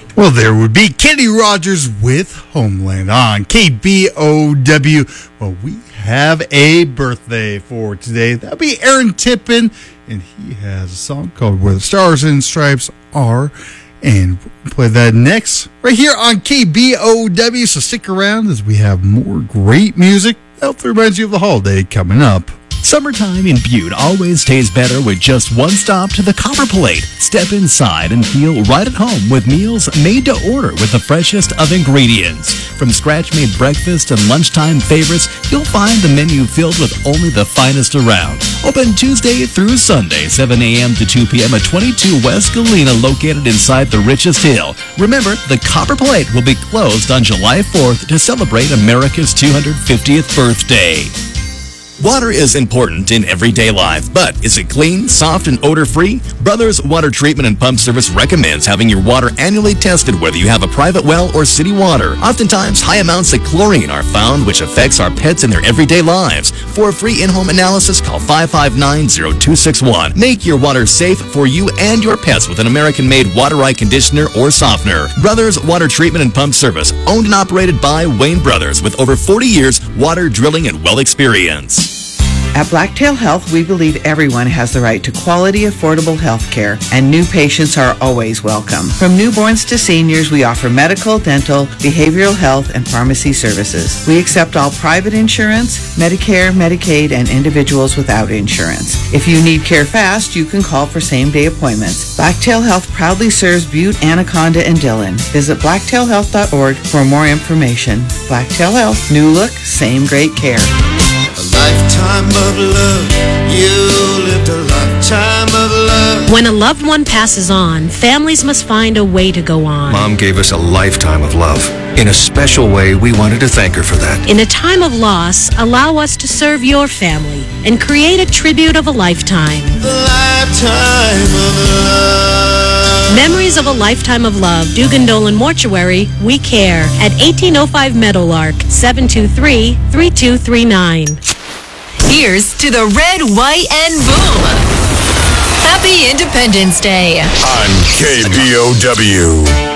Well, there would be Kenny Rogers with Homeland on KBOW. Well, we have a birthday for today. That'll be Aaron Tippin, and he has a song called Where the Stars and Stripes Are. And we'll play that next right here on KBOW. So stick around as we have more great music. That reminds you of the holiday coming up. Summertime in Butte always tastes better with just one stop to the Copper Plate. Step inside and feel right at home with meals made to order with the freshest of ingredients. From scratch-made breakfast and lunchtime favorites, you'll find the menu filled with only the finest around. Open Tuesday through Sunday, 7 a.m. to 2 p.m. at 22 West Galena, located inside the richest hill. Remember, the Copper Plate will be closed on July 4th to celebrate America's 250th birthday. Water is important in everyday life, but is it clean, soft, and odor-free? Brothers Water Treatment and Pump Service recommends having your water annually tested whether you have a private well or city water. Oftentimes, high amounts of chlorine are found, which affects our pets in their everyday lives. For a free in-home analysis, call 559-0261. Make your water safe for you and your pets with an American-made Water-Right conditioner or softener. Brothers Water Treatment and Pump Service, owned and operated by Wayne Brothers, with over 40 years water drilling and well experience. At Blacktail Health, we believe everyone has the right to quality, affordable health care, and new patients are always welcome. From newborns to seniors, we offer medical, dental, behavioral health, and pharmacy services. We accept all private insurance, Medicare, Medicaid, and individuals without insurance. If you need care fast, you can call for same-day appointments. Blacktail Health proudly serves Butte, Anaconda, and Dillon. Visit blacktailhealth.org for more information. Blacktail Health, new look, same great care. A lifetime of love, you lived a lifetime of love. When a loved one passes on, families must find a way to go on. Mom gave us a lifetime of love. In a special way, we wanted to thank her for that. In a time of loss, allow us to serve your family and create a tribute of a lifetime. A lifetime of love. Memories of a Lifetime of Love, Dugan Dolan Mortuary, we care, at 1805 Meadowlark, 723-3239. Here's to the red, white, and boom. Happy Independence Day. On KBOW.